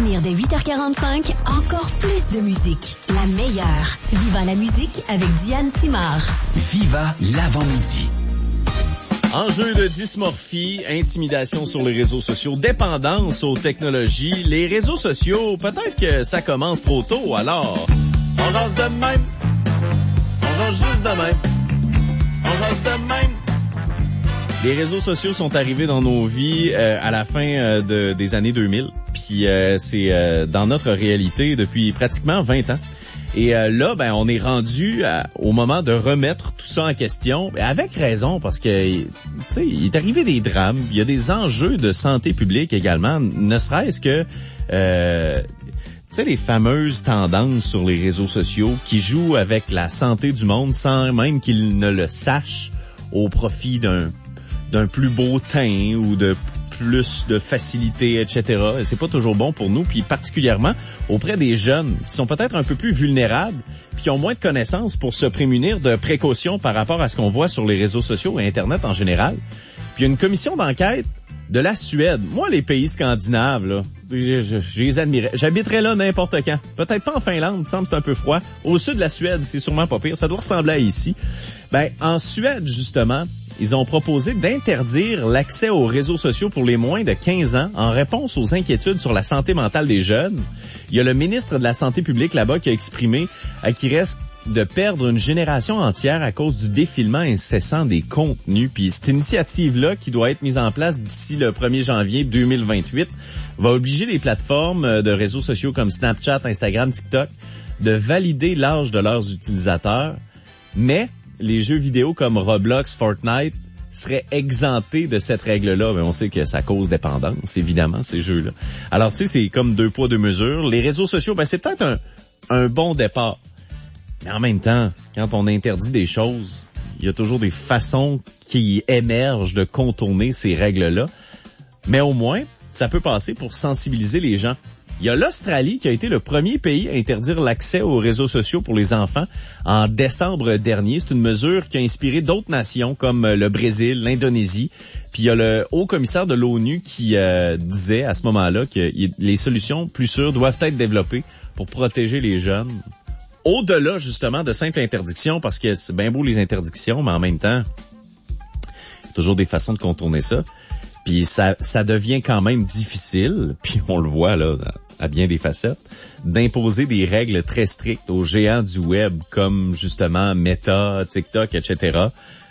venir dès 8h45, encore plus de musique. La meilleure. Viva la musique avec Diane Simard. Viva l'avant-midi. Enjeux de dysmorphie, intimidation sur les réseaux sociaux, dépendance aux technologies. Les réseaux sociaux, peut-être que ça commence trop tôt, alors on jase de même. On jase juste de même. On jase de même. Les réseaux sociaux sont arrivés dans nos vies à la fin des années 2000. Puis c'est dans notre réalité depuis pratiquement 20 ans. Et là, on est rendu au moment de remettre tout ça en question, avec raison, parce que, tu sais, il est arrivé des drames, il y a des enjeux de santé publique également, ne serait-ce que, tu sais, les fameuses tendances sur les réseaux sociaux qui jouent avec la santé du monde sans même qu'ils ne le sachent, au profit d'un plus beau teint ou de plus de facilité, etc. Et c'est pas toujours bon pour nous, puis particulièrement auprès des jeunes qui sont peut-être un peu plus vulnérables, puis qui ont moins de connaissances pour se prémunir de précautions par rapport à ce qu'on voit sur les réseaux sociaux et Internet en général. Puis il y a une commission d'enquête de la Suède. Moi, les pays scandinaves, là, je les admirais. J'habiterais là n'importe quand. Peut-être pas en Finlande, il me semble que c'est un peu froid. Au sud de la Suède, c'est sûrement pas pire. Ça doit ressembler à ici. En Suède, justement, ils ont proposé d'interdire l'accès aux réseaux sociaux pour les moins de 15 ans en réponse aux inquiétudes sur la santé mentale des jeunes. Il y a le ministre de la Santé publique là-bas qui a exprimé qu'il risque de perdre une génération entière à cause du défilement incessant des contenus. Puis cette initiative-là, qui doit être mise en place d'ici le 1er janvier 2028, va obliger les plateformes de réseaux sociaux comme Snapchat, Instagram, TikTok de valider l'âge de leurs utilisateurs. Mais les jeux vidéo comme Roblox, Fortnite seraient exemptés de cette règle-là. Mais on sait que ça cause dépendance, évidemment, ces jeux-là. Alors, tu sais, c'est comme 2 poids, 2 mesures. Les réseaux sociaux, c'est peut-être un bon départ. Mais en même temps, quand on interdit des choses, il y a toujours des façons qui émergent de contourner ces règles-là. Mais au moins, ça peut passer pour sensibiliser les gens. Il y a l'Australie qui a été le premier pays à interdire l'accès aux réseaux sociaux pour les enfants en décembre dernier. C'est une mesure qui a inspiré d'autres nations comme le Brésil, l'Indonésie. Puis il y a le haut-commissaire de l'ONU qui disait à ce moment-là que les solutions plus sûres doivent être développées pour protéger les jeunes. Au-delà, justement, de simples interdictions, parce que c'est bien beau les interdictions, mais en même temps, il y a toujours des façons de contourner ça. Puis ça devient quand même difficile, puis on le voit là à bien des facettes, d'imposer des règles très strictes aux géants du web, comme justement Meta, TikTok, etc.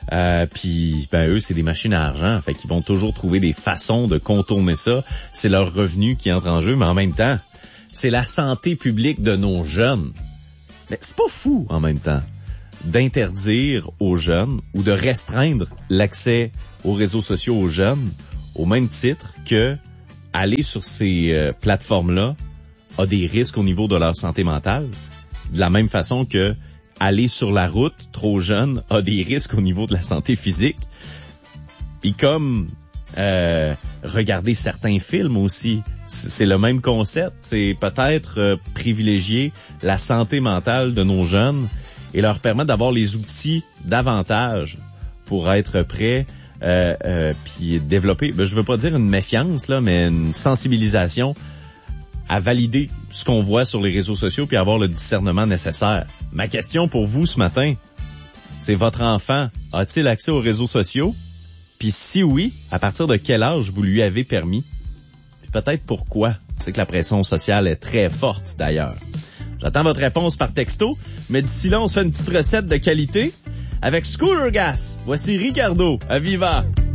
Puis eux, c'est des machines à argent, fait qu'ils vont toujours trouver des façons de contourner ça. C'est leur revenu qui entre en jeu, mais en même temps, c'est la santé publique de nos jeunes. Mais c'est pas fou, en même temps, d'interdire aux jeunes ou de restreindre l'accès aux réseaux sociaux aux jeunes au même titre que aller sur ces plateformes-là a des risques au niveau de leur santé mentale, de la même façon que aller sur la route trop jeune a des risques au niveau de la santé physique. Et comme regarder certains films aussi, c'est le même concept. C'est peut-être privilégier la santé mentale de nos jeunes et leur permettre d'avoir les outils davantage pour être prêts puis développer, je veux pas dire une méfiance là, mais une sensibilisation à valider ce qu'on voit sur les réseaux sociaux puis avoir le discernement nécessaire. Ma question pour vous ce matin, c'est votre enfant a-t-il accès aux réseaux sociaux? Puis si oui, à partir de quel âge vous lui avez permis? Puis peut-être pourquoi? C'est que la pression sociale est très forte d'ailleurs. J'attends votre réponse par texto, mais d'ici là, on se fait une petite recette de qualité avec Scooter Gas. Voici Ricardo à Viva.